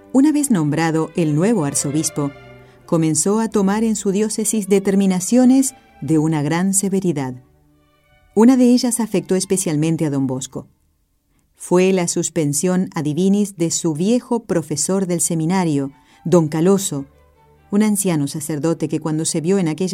Una vez nombrado el nuevo arzobispo, comenzó a tomar en su diócesis determinaciones de una gran severidad. Una de ellas afectó especialmente a don Bosco. Fue la suspensión ad divinis de su viejo profesor del seminario, don Caloso, un anciano sacerdote que cuando se vio en aquella